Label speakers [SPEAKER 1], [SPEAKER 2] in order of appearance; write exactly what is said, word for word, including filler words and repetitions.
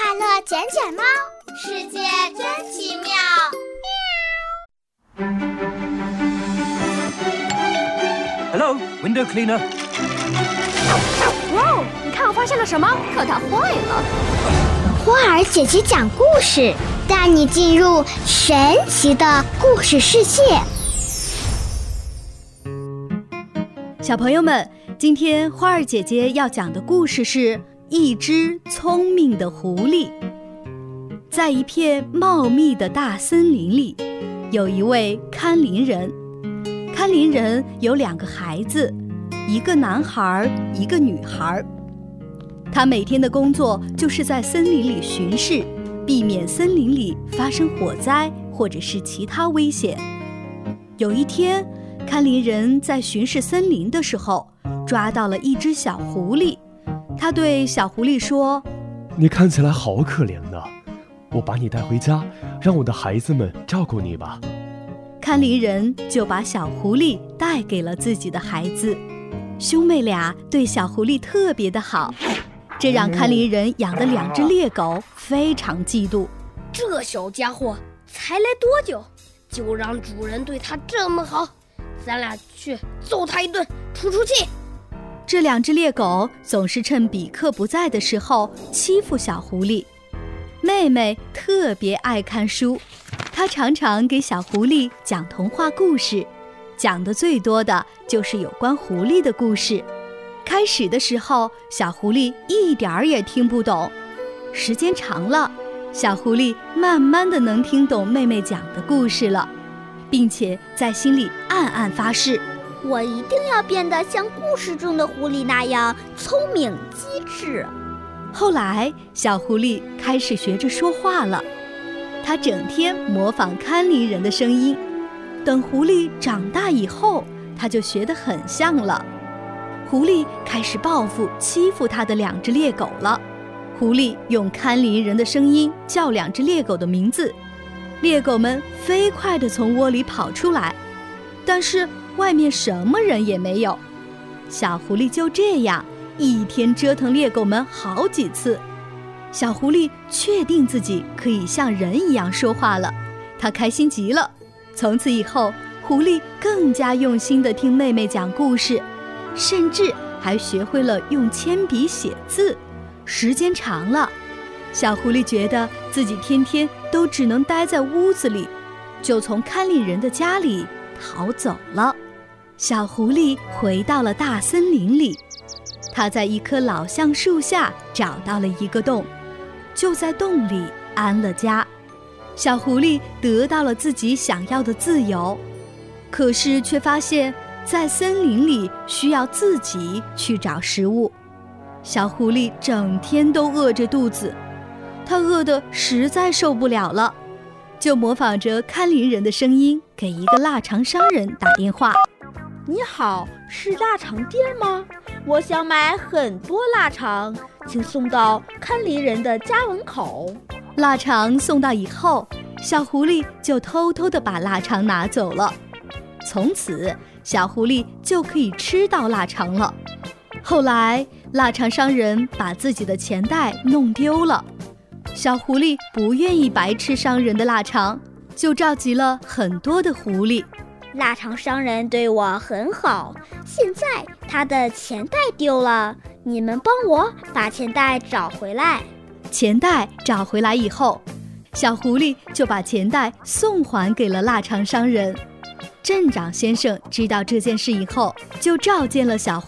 [SPEAKER 1] 快乐捡捡猫，
[SPEAKER 2] 世界真奇妙。
[SPEAKER 3] Hello, window cleaner.
[SPEAKER 4] 哇哦，你看我发现了什么？可它坏了。
[SPEAKER 1] 花儿姐姐讲故事，带你进入神奇的故事世界。
[SPEAKER 5] 小朋友们，今天花儿姐姐要讲的故事是一只聪明的狐狸。在一片茂密的大森林里，有一位看林人。看林人有两个孩子，一个男孩，一个女孩。他每天的工作就是在森林里巡视，避免森林里发生火灾或者是其他危险。有一天，看林人在巡视森林的时候，抓到了一只小狐狸。他对小狐狸说：
[SPEAKER 6] 你看起来好可怜呢，我把你带回家，让我的孩子们照顾你吧。
[SPEAKER 5] 看林人就把小狐狸带给了自己的孩子，兄妹俩对小狐狸特别的好，这让看林人养的两只猎狗非常嫉妒。
[SPEAKER 7] 这小家伙才来多久，就让主人对他这么好，咱俩去揍他一顿出出气。
[SPEAKER 5] 这两只猎狗总是趁比克不在的时候欺负小狐狸。妹妹特别爱看书，她常常给小狐狸讲童话故事，讲的最多的就是有关狐狸的故事。开始的时候，小狐狸一点儿也听不懂，时间长了，小狐狸慢慢的能听懂妹妹讲的故事了，并且在心里暗暗发誓，
[SPEAKER 1] 我一定要变得像故事中的狐狸那样聪明机智。
[SPEAKER 5] 后来，小狐狸开始学着说话了，它整天模仿看林人的声音。等狐狸长大以后，它就学得很像了。狐狸开始报复欺负它的两只猎狗了。狐狸用看林人的声音叫两只猎狗的名字，猎狗们飞快地从窝里跑出来，但是外面什么人也没有。小狐狸就这样一天折腾猎狗们好几次。小狐狸确定自己可以像人一样说话了，它开心极了。从此以后，狐狸更加用心地听妹妹讲故事，甚至还学会了用铅笔写字。时间长了，小狐狸觉得自己天天都只能待在屋子里，就从看林人的家里逃走了。小狐狸回到了大森林里，它在一棵老橡树下找到了一个洞，就在洞里安了家。小狐狸得到了自己想要的自由，可是却发现在森林里需要自己去找食物。小狐狸整天都饿着肚子，它饿得实在受不了了，就模仿着看林人的声音给一个腊肠商人打电话。
[SPEAKER 8] 你好，是腊肠店吗？我想买很多腊肠，请送到看林人的家门口。
[SPEAKER 5] 腊肠送到以后，小狐狸就偷偷地把腊肠拿走了。从此，小狐狸就可以吃到腊肠了。后来，腊肠商人把自己的钱袋弄丢了，小狐狸不愿意白吃商人的腊肠，就召集了很多的狐狸。
[SPEAKER 1] 腊肠商人对我很好，现在他的钱袋丢了，你们帮我把钱袋找回来。
[SPEAKER 5] 钱袋找回来以后，小狐狸就把钱袋送还给了腊肠商人。镇长先生知道这件事以后，就召见了小